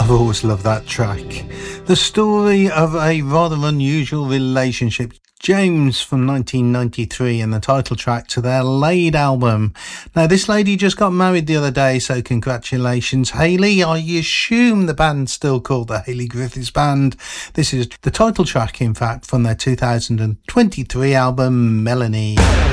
I've always loved that track. The story of a rather unusual relationship. James from 1993 and the title track to their Laid album. Now, this lady just got married the other day, so congratulations, Hayley. I assume the band's still called the Hayley Griffiths Band. This is the title track, in fact, from their 2023 album, Melanie.